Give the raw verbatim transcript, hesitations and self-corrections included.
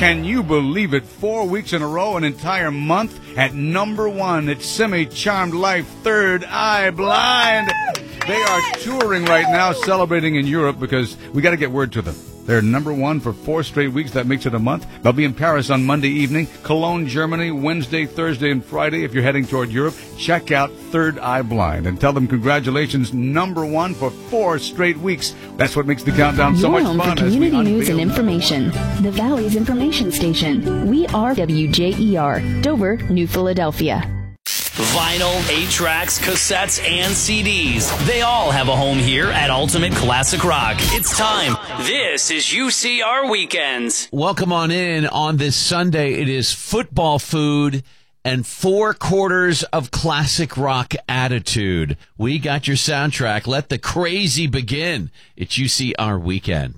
Can you believe it? Four weeks in a row, an entire month at number one. It's Semi Charmed Life, Third Eye Blind. They are touring right now, celebrating in Europe because we got to get word to them. They're number one for four straight weeks. That makes it a month. They'll be in Paris on Monday evening, Cologne, Germany, Wednesday, Thursday, and Friday. If you're heading toward Europe, check out Third Eye Blind and tell them congratulations, number one for four straight weeks. That's what makes the countdown so Your much home fun. for community news and information. The Valley's information station. We are W J E R, Dover, New Philadelphia. Vinyl, eight tracks, cassettes, and C Ds. They all have a home here at Ultimate Classic Rock. It's time. This is U C R Weekends. Welcome on in on this Sunday. It is football food and four quarters of classic rock attitude. We got your soundtrack. Let the crazy begin. It's U C R Weekend.